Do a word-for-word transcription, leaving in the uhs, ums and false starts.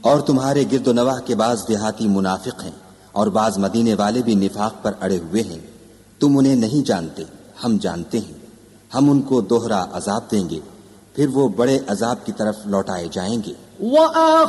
और तुम्हारे गिरदोनवाह के बाज देहाती मुनाफिक हैं और बाज मदीने वाले भी निफाक पर अड़े हुए हैं। तुम उन्हें नहीं जानते, हम जानते हैं। हम उनको दोहरा अजाब देंगे, फिर वो बड़े अजाब की तरफ लौटाए जाएंगे।